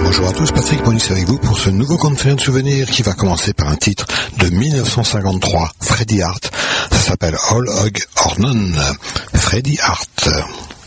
Bonjour à tous, Patrick Monis avec vous pour ce nouveau Conférence de souvenirs qui va commencer par un titre de 1953, Freddie Hart. Ça s'appelle All Hog or None, Freddie Hart.